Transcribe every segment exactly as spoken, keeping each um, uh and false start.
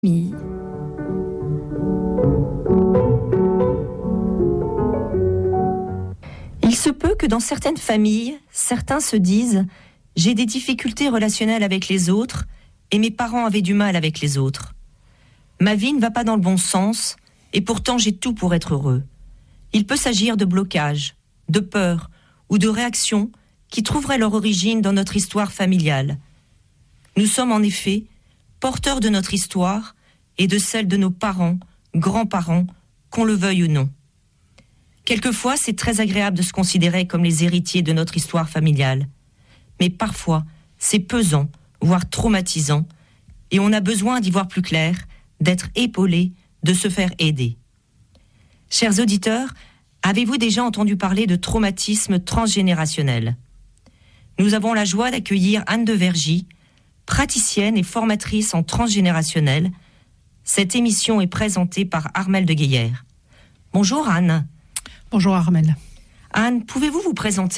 Il se peut que dans certaines familles, certains se disent « J'ai des difficultés relationnelles avec les autres et mes parents avaient du mal avec les autres. Ma vie ne va pas dans le bon sens et pourtant j'ai tout pour être heureux. » Il peut s'agir de blocages, de peurs ou de réactions qui trouveraient leur origine dans notre histoire familiale. Nous sommes en effet porteurs de notre histoire et de celle de nos parents, grands-parents, qu'on le veuille ou non. Quelquefois, c'est très agréable de se considérer comme les héritiers de notre histoire familiale. Mais parfois, c'est pesant, voire traumatisant, et on a besoin d'y voir plus clair, d'être épaulé, de se faire aider. Chers auditeurs, avez-vous déjà entendu parler de traumatisme transgénérationnel ? Nous avons la joie d'accueillir Anne de Vergy, praticienne et formatrice en transgénérationnel. Cette émission est présentée par Armelle de Guéillère. Bonjour Anne. Bonjour Armelle. Anne, pouvez-vous vous présenter ?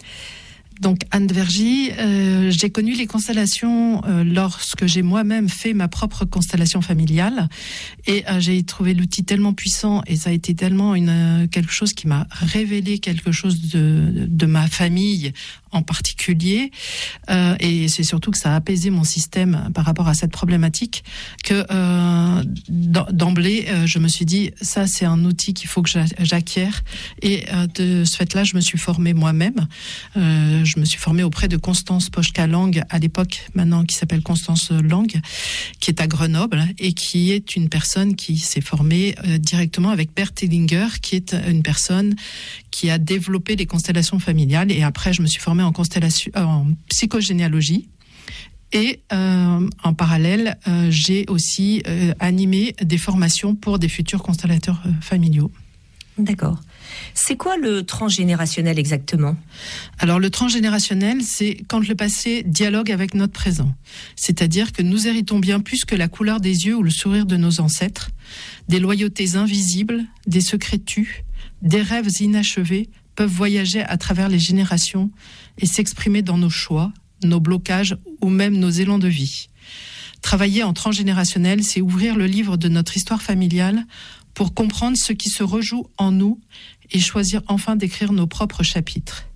Donc Anne de Vergy, euh, j'ai connu les constellations euh, lorsque j'ai moi-même fait ma propre constellation familiale et euh, j'ai trouvé l'outil tellement puissant et ça a été tellement une, euh, quelque chose qui m'a révélé quelque chose de, de ma famille en particulier euh, et c'est surtout que ça a apaisé mon système par rapport à cette problématique que euh, d'emblée euh, je me suis dit ça c'est un outil qu'il faut que j'acquière et euh, de ce fait-là je me suis formée moi-même. Euh, Je me suis formée auprès de Constance Pochka-Lang, à l'époque, maintenant qui s'appelle Constance Lang, qui est à Grenoble et qui est une personne qui s'est formée euh, directement avec Bert Hellinger, qui est une personne qui a développé les constellations familiales. Et après, je me suis formée en constellation, euh, en psychogénéalogie. Et euh, en parallèle, euh, j'ai aussi euh, animé des formations pour des futurs constellateurs euh, familiaux. D'accord. C'est quoi le transgénérationnel exactement ? Alors le transgénérationnel, c'est quand le passé dialogue avec notre présent. C'est-à-dire que nous héritons bien plus que la couleur des yeux ou le sourire de nos ancêtres, des loyautés invisibles, des secrets tus, des rêves inachevés peuvent voyager à travers les générations et s'exprimer dans nos choix, nos blocages ou même nos élans de vie. Travailler en transgénérationnel, c'est ouvrir le livre de notre histoire familiale pour comprendre ce qui se rejoue en nous et choisir enfin d'écrire nos propres chapitres.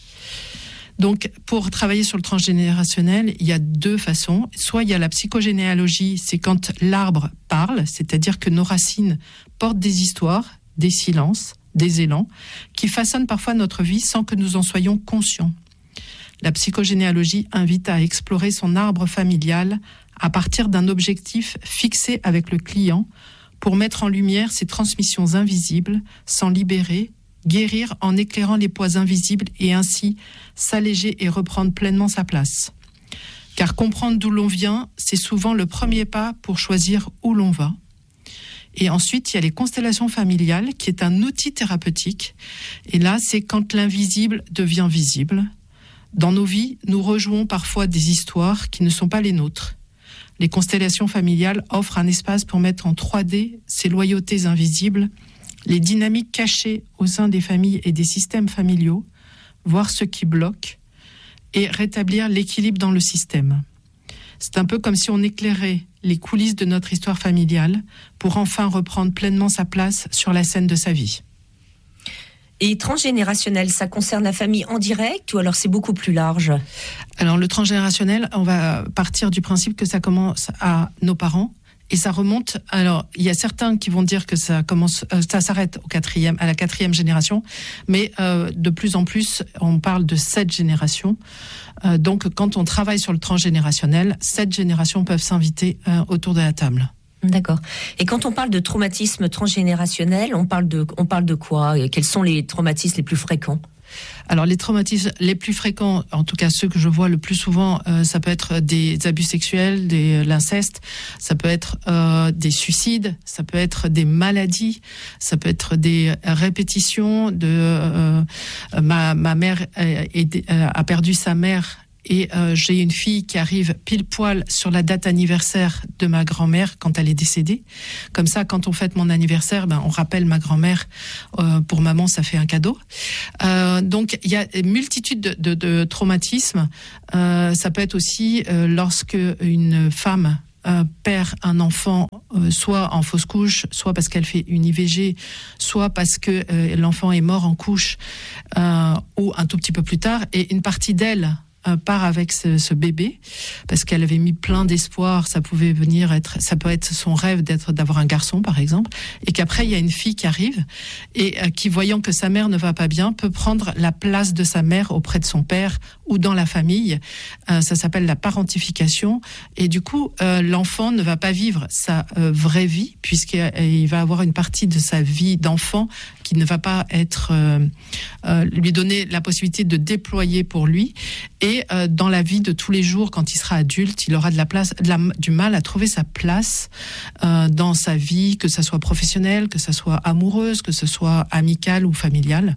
Donc, pour travailler sur le transgénérationnel, il y a deux façons. Soit il y a la psychogénéalogie, c'est quand l'arbre parle, c'est-à-dire que nos racines portent des histoires, des silences, des élans, qui façonnent parfois notre vie sans que nous en soyons conscients. La psychogénéalogie invite à explorer son arbre familial à partir d'un objectif fixé avec le client, pour mettre en lumière ces transmissions invisibles, s'en libérer, guérir en éclairant les poids invisibles et ainsi s'alléger et reprendre pleinement sa place. Car comprendre d'où l'on vient, c'est souvent le premier pas pour choisir où l'on va. Et ensuite, il y a les constellations familiales, qui est un outil thérapeutique. Et là, c'est quand l'invisible devient visible. Dans nos vies, nous rejouons parfois des histoires qui ne sont pas les nôtres. Les constellations familiales offrent un espace pour mettre en trois D ces loyautés invisibles, les dynamiques cachées au sein des familles et des systèmes familiaux, voir ce qui bloque et rétablir l'équilibre dans le système. C'est un peu comme si on éclairait les coulisses de notre histoire familiale pour enfin reprendre pleinement sa place sur la scène de sa vie. Et transgénérationnel, ça concerne la famille en direct ou alors c'est beaucoup plus large ? Alors le transgénérationnel, on va partir du principe que ça commence à nos parents et ça remonte. Alors il y a certains qui vont dire que ça commence, euh, ça s'arrête au quatrième, à la quatrième génération, mais euh, de plus en plus on parle de sept générations. Euh, donc quand on travaille sur le transgénérationnel, sept générations peuvent s'inviter euh, autour de la table. D'accord. Et quand on parle de traumatisme transgénérationnel, on parle de, on parle de quoi ? Quels sont les traumatismes les plus fréquents ? Alors les traumatismes les plus fréquents, en tout cas ceux que je vois le plus souvent, euh, ça peut être des abus sexuels, des, l'inceste, ça peut être euh, des suicides, ça peut être des maladies, ça peut être des répétitions de euh, ma, ma mère est, euh, a perdu sa mère. Et euh, j'ai une fille qui arrive pile poil sur la date anniversaire de ma grand-mère quand elle est décédée. Comme ça, quand on fête mon anniversaire, ben on rappelle ma grand-mère. Euh, pour maman, ça fait un cadeau. Euh, donc, il y a une multitude de, de, de traumatismes. Euh, ça peut être aussi euh, lorsque une femme euh, perd un enfant, euh, soit en fausse couche, soit parce qu'elle fait une I V G, soit parce que euh, l'enfant est mort en couche, euh, ou un tout petit peu plus tard, et une partie d'elle euh, part avec ce, ce bébé parce qu'elle avait mis plein d'espoir, ça pouvait venir être, ça peut être son rêve d'être d'avoir un garçon par exemple, et qu'après il y a une fille qui arrive et euh, qui, voyant que sa mère ne va pas bien, peut prendre la place de sa mère auprès de son père ou dans la famille. Euh, ça s'appelle la parentification, et du coup euh, l'enfant ne va pas vivre sa euh, vraie vie puisqu'il va avoir une partie de sa vie d'enfant qui ne va pas être euh, euh, lui donner la possibilité de déployer pour lui. Et euh, dans la vie de tous les jours, quand il sera adulte, il aura de la place, de la, du mal à trouver sa place euh, dans sa vie, que ça soit professionnelle, que ça soit amoureuse, que ce soit amicale ou familiale.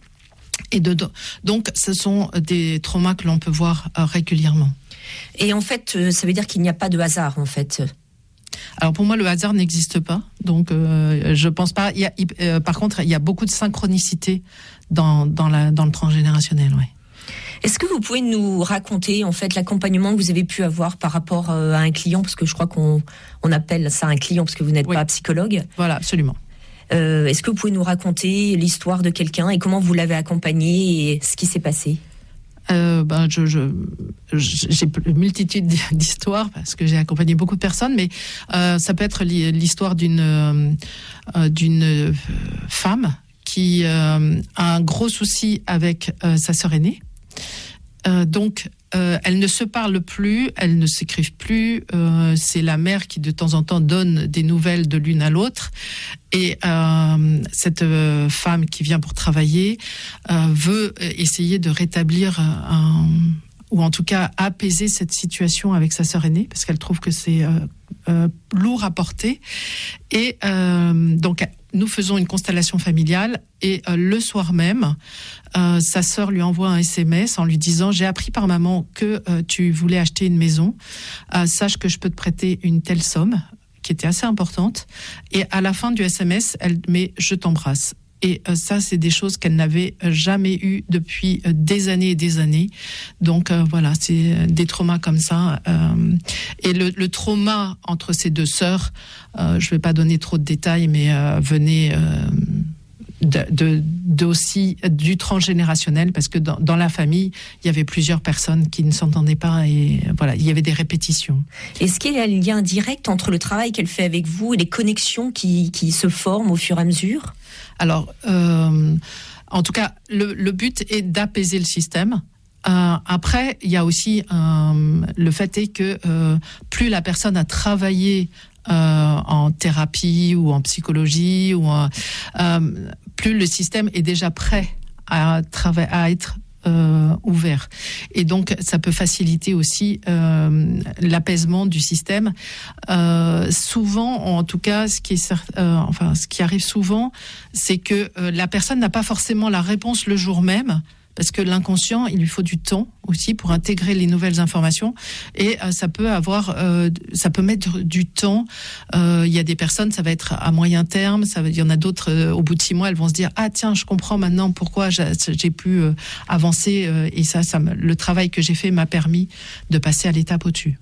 Et de, donc, ce sont des traumas que l'on peut voir euh, régulièrement. Et en fait, ça veut dire qu'il n'y a pas de hasard, en fait. Alors pour moi, le hasard n'existe pas, donc euh, je pense pas. Il y a, euh, par contre, il y a beaucoup de synchronicité dans dans, la, dans le transgénérationnel, ouais. Est-ce que vous pouvez nous raconter en fait l'accompagnement que vous avez pu avoir par rapport euh, à un client, parce que je crois qu'on on appelle ça un client parce que vous n'êtes oui. pas psychologue. Voilà, absolument. Euh, est-ce que vous pouvez nous raconter l'histoire de quelqu'un et comment vous l'avez accompagné et ce qui s'est passé? Euh, ben je, je, j'ai une multitude d'histoires parce que j'ai accompagné beaucoup de personnes, mais euh, ça peut être l'histoire d'une euh, d'une femme qui euh, a un gros souci avec euh, sa sœur aînée. Euh, donc, euh, elles ne se parlent plus, elles ne s'écrivent plus. Euh, c'est la mère qui, de temps en temps, donne des nouvelles de l'une à l'autre. Et euh, cette euh, femme qui vient pour travailler euh, veut essayer de rétablir un, ou en tout cas apaiser cette situation avec sa sœur aînée, parce qu'elle trouve que c'est euh, euh, lourd à porter. Et euh, donc, nous faisons une constellation familiale et euh, le soir même, euh, sa sœur lui envoie un S M S en lui disant « J'ai appris par maman que euh, tu voulais acheter une maison. Euh, sache que je peux te prêter une telle somme » qui était assez importante. Et à la fin du S M S, elle met « Je t'embrasse ». Et euh, ça, c'est des choses qu'elle n'avait jamais eues depuis euh, des années et des années. Donc euh, voilà, c'est des traumas comme ça. Euh, et le, le trauma entre ces deux sœurs, euh, je ne vais pas donner trop de détails, mais euh, venait euh, de, de, de aussi du transgénérationnel, parce que dans, dans la famille, il y avait plusieurs personnes qui ne s'entendaient pas et voilà, il y avait des répétitions. Est-ce qu'il y a un lien direct entre le travail qu'elle fait avec vous et les connexions qui, qui se forment au fur et à mesure ? Alors, euh, en tout cas, le, le but est d'apaiser le système. Euh, après, il y a aussi euh, le fait est que euh, plus la personne a travaillé euh, en thérapie ou en psychologie, ou en, euh, plus le système est déjà prêt à, trava- à être Euh, ouvert. Et donc, ça peut faciliter aussi euh, l'apaisement du système. Euh, souvent, en tout cas, ce qui est, euh, enfin, ce qui arrive souvent, c'est que euh, la personne n'a pas forcément la réponse le jour même, parce que l'inconscient, il lui faut du temps aussi pour intégrer les nouvelles informations, et euh, ça peut avoir, euh, ça peut mettre du temps. Euh, il y a des personnes, ça va être à moyen terme, ça va, il y en a d'autres, euh, au bout de six mois, elles vont se dire ah tiens, je comprends maintenant pourquoi j'ai, j'ai pu euh, avancer, euh, et ça, ça, le travail que j'ai fait m'a permis de passer à l'étape au-dessus.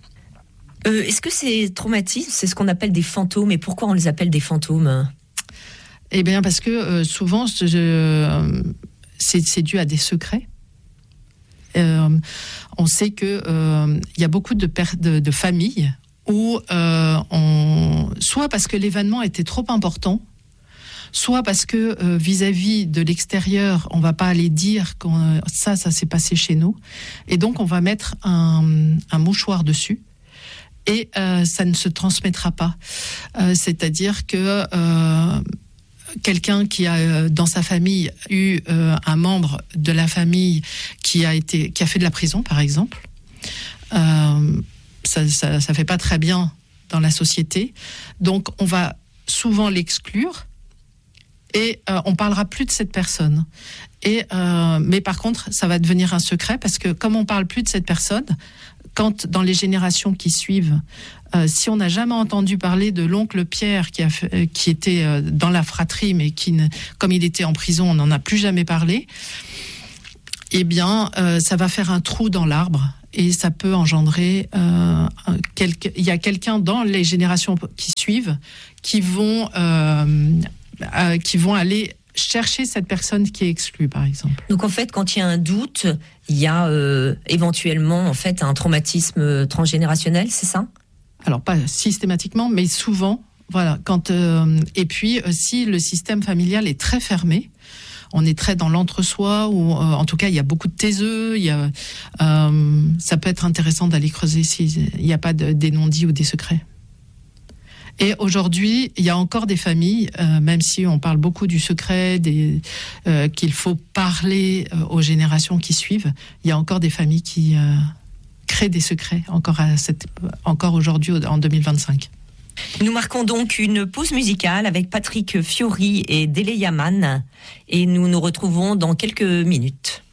Euh, est-ce que ces traumatismes, c'est ce qu'on appelle des fantômes, et pourquoi on les appelle des fantômes ? Eh bien, parce que euh, souvent, je, euh, c'est, c'est dû à des secrets. Euh, on sait que euh, y a beaucoup de, per- de, de familles où euh, on, soit parce que l'événement était trop important, soit parce que euh, vis-à-vis de l'extérieur, on va pas aller dire que ça, ça s'est passé chez nous, et donc on va mettre un, un mouchoir dessus. Et euh, ça ne se transmettra pas. Euh, c'est-à-dire que euh, quelqu'un qui a dans sa famille eu euh, un membre de la famille qui a été qui a fait de la prison, par exemple, euh, ça, ça ça fait pas très bien dans la société. Donc on va souvent l'exclure et euh, on parlera plus de cette personne. Et euh, mais par contre, ça va devenir un secret, parce que comme on parle plus de cette personne, quand dans les générations qui suivent, euh, si on n'a jamais entendu parler de l'oncle Pierre qui, a fait, euh, qui était euh, dans la fratrie, mais qui, ne, comme il était en prison, on n'en a plus jamais parlé, eh bien, euh, ça va faire un trou dans l'arbre. et ça peut engendrer euh, quelque, il y a quelqu'un dans les générations qui suivent qui vont euh, euh, qui vont aller chercher cette personne qui est exclue, par exemple. Donc en fait, quand il y a un doute, il y a euh, éventuellement en fait un traumatisme transgénérationnel, c'est ça ? Alors pas systématiquement, mais souvent. Voilà. Quand euh, et puis euh, si le système familial est très fermé, on est très dans l'entre-soi, ou euh, en tout cas il y a beaucoup de taiseux. Il y a, euh, ça peut être intéressant d'aller creuser s'il n'y a pas de, des non-dits ou des secrets. Et aujourd'hui, il y a encore des familles, euh, même si on parle beaucoup du secret, des, euh, qu'il faut parler euh, aux générations qui suivent, il y a encore des familles qui euh, créent des secrets, encore, à cette, encore aujourd'hui, en deux mille vingt-cinq. Nous marquons donc une pause musicale avec Patrick Fiori et Dele Yaman, et nous nous retrouvons dans quelques minutes.